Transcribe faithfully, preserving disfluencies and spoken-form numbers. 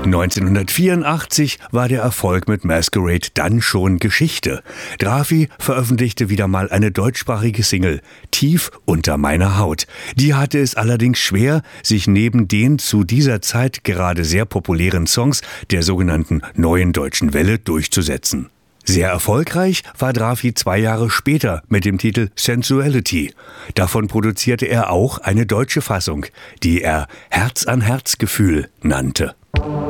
neunzehnhundertvierundachtzig war der Erfolg mit Masquerade dann schon Geschichte. Drafi veröffentlichte wieder mal eine deutschsprachige Single, Tief unter meiner Haut. Die hatte es allerdings schwer, sich neben den zu dieser Zeit gerade sehr populären Songs der sogenannten Neuen Deutschen Welle durchzusetzen. Sehr erfolgreich war Drafi zwei Jahre später mit dem Titel Sensuality. Davon produzierte er auch eine deutsche Fassung, die er Herz an Herz Gefühl nannte.